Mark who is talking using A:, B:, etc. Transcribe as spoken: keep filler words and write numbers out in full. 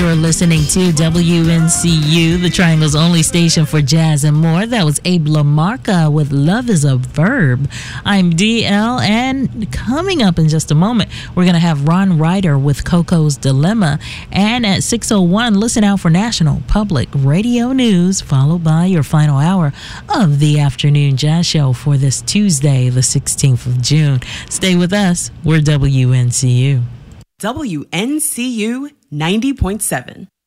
A: You're listening to W N C U, the Triangle's only station for jazz and more. That was Abe LaMarca with Love is a Verb. I'm D L, and coming up in just a moment, we're going to have Ron Ryder with Coco's Dilemma. And at six oh one, listen out for National Public Radio News, followed by your final hour of the Afternoon Jazz Show for this Tuesday, the sixteenth of June. Stay with us. We're W N C U.
B: W N C U ninety point seven.